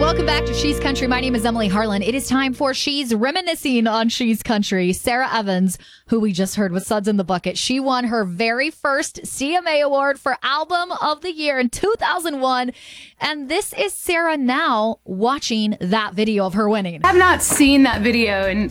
Welcome back to She's Country. My name is Emily Harlan. It is time for She's Reminiscing on She's Country. Sarah Evans, who we just heard with Suds in the Bucket, she won her very first CMA Award for Album of the Year in 2001. And this is Sarah now watching that video of her winning. I have not seen that video in